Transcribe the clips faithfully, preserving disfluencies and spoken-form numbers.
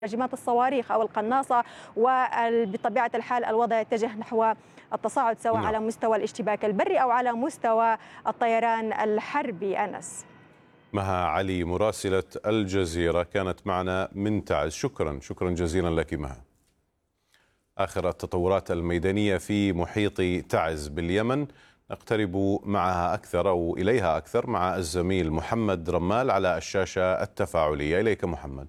هجمات الصواريخ أو القناصة، وبطبيعة الحال الوضع يتجه نحو التصاعد سواء نعم. على مستوى الاشتباك البري أو على مستوى الطيران الحربي. أنس. مها علي مراسلة الجزيرة كانت معنا من تعز. شكرا شكرا جزيلا لك مها. آخر التطورات الميدانية في محيط تعز باليمن نقترب معها أكثر أو إليها أكثر مع الزميل محمد رمال على الشاشة التفاعلية. إليك محمد.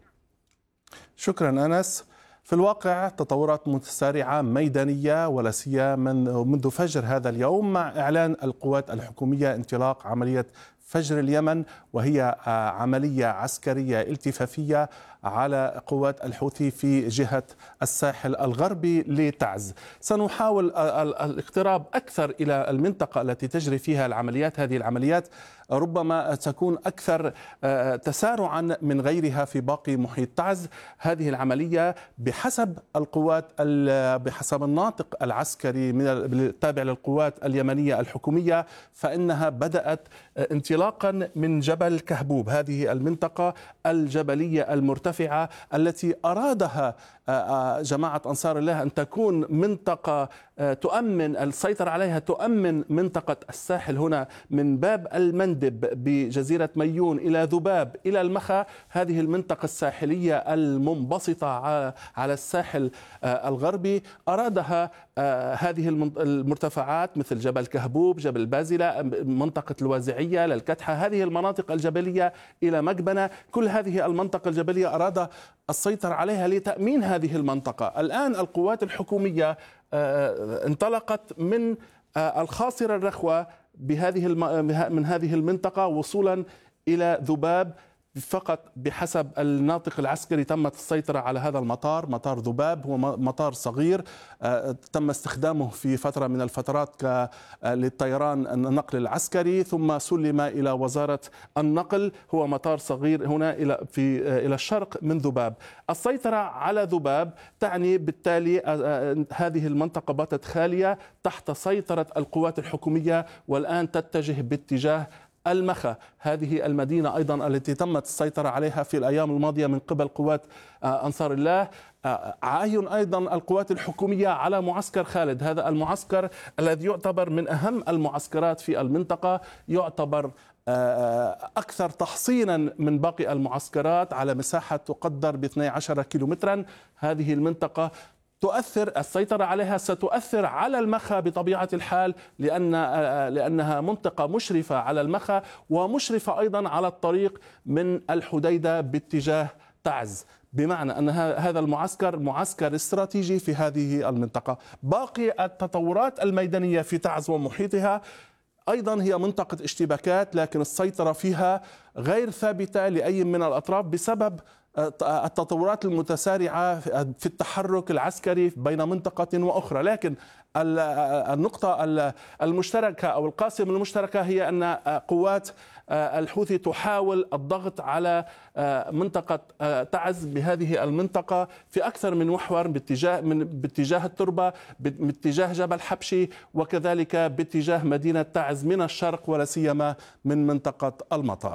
شكرا أنس. في الواقع تطورات متسارعة ميدانية ولا سيما منذ فجر هذا اليوم مع إعلان القوات الحكومية انطلاق عملية فجر اليمن، وهي عملية عسكرية التفافية على قوات الحوثي في جهة الساحل الغربي لتعز. سنحاول الاقتراب أكثر إلى المنطقة التي تجري فيها العمليات. هذه العمليات ربما تكون أكثر تسارعا من غيرها في باقي محيط تعز. هذه العملية بحسب القوات بحسب الناطق العسكري من التابع للقوات اليمنية الحكومية، فإنها بدأت انطلاقا من جبل كهبوب، هذه المنطقة الجبلية المرتفعة التي أرادها جماعة أنصار الله أن تكون منطقة تؤمن السيطرة عليها، تؤمن منطقة الساحل هنا من باب المندب بجزيرة ميون إلى ذباب إلى المخا. هذه المنطقة الساحلية المنبسطة على الساحل الغربي أرادها هذه المرتفعات مثل جبل كهبوب، جبل بازلة، منطقة الوازعية للكتحة، هذه المناطق الجبلية إلى مقبنة. كل هذه المنطقة الجبلية أراد السيطرة عليها لتأمين هذه المنطقة. الآن القوات الحكومية انطلقت من الخاصرة الرخوة بهذه من هذه المنطقة وصولا إلى ذباب. فقط بحسب الناطق العسكري تمت السيطرة على هذا المطار، مطار ذباب. هو مطار صغير تم استخدامه في فترة من الفترات للطيران النقل العسكري، ثم سلم إلى وزارة النقل. هو مطار صغير هنا إلى في إلى الشرق من ذباب. السيطرة على ذباب تعني بالتالي هذه المنطقة باتت خالية تحت سيطرة القوات الحكومية، والآن تتجه باتجاه المخا، هذه المدينة أيضا التي تمت السيطرة عليها في الأيام الماضية من قبل قوات أنصار الله. عاين أيضا القوات الحكومية على معسكر خالد، هذا المعسكر الذي يعتبر من أهم المعسكرات في المنطقة، يعتبر أكثر تحصينا من باقي المعسكرات على مساحة تقدر ب اثني عشر كيلومترا. هذه المنطقة تؤثر السيطرة عليها ستؤثر على المخا بطبيعة الحال، لأن لأنها منطقة مشرفة على المخا ومشرفة أيضا على الطريق من الحديدة باتجاه تعز، بمعنى أن هذا المعسكر معسكر استراتيجي في هذه المنطقة. باقي التطورات الميدانية في تعز ومحيطها أيضا هي منطقة اشتباكات، لكن السيطرة فيها غير ثابتة لأي من الأطراف بسبب التطورات المتسارعة في التحرك العسكري بين منطقة وأخرى. لكن النقطة المشتركة أو القاسم المشتركة هي أن قوات الحوثي تحاول الضغط على منطقة تعز بهذه المنطقة في أكثر من محور، باتجاه من باتجاه التربة، باتجاه جبل حبشي، وكذلك باتجاه مدينة تعز من الشرق ولا سيما من منطقة المطار.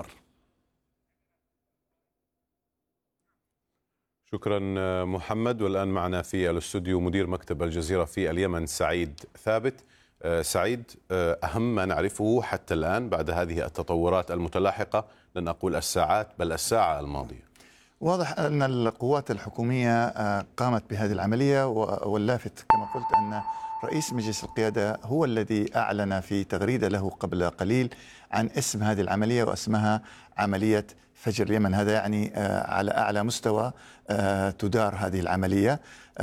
شكرا محمد. والآن معنا في الاستوديو مدير مكتب الجزيرة في اليمن سعيد ثابت. سعيد، أهم ما نعرفه حتى الآن بعد هذه التطورات المتلاحقة، لن أقول الساعات بل الساعة الماضية. واضح أن القوات الحكومية قامت بهذه العملية، واللافت كما قلت أن رئيس مجلس القيادة هو الذي أعلن في تغريدة له قبل قليل عن اسم هذه العملية واسمها عملية فجر اليمن. هذا يعني على أعلى مستوى تدار هذه العملية.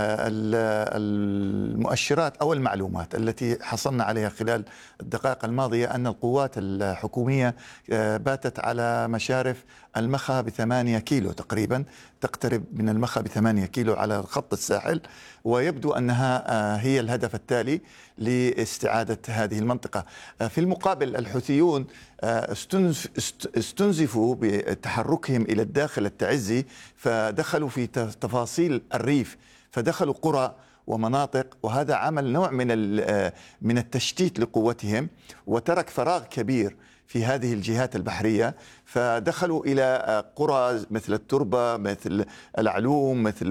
المؤشرات أو المعلومات التي حصلنا عليها خلال الدقائق الماضية أن القوات الحكومية باتت على مشارف المخا بثمانية كيلو تقريبا، تقترب من المخا بثمانية كيلو على خط الساحل، ويبدو أنها هي الهدف التالي لاستعادة هذه المنطقة. في المقابل الحوثيون استنزفوا بتحركهم إلى الداخل التعزي، فدخلوا في تفاصيل الريف، فدخلوا قرى ومناطق، وهذا عمل نوع من من التشتيت لقوتهم، وترك فراغ كبير في هذه الجهات البحرية، فدخلوا إلى قرى مثل التربة، مثل العلوم، مثل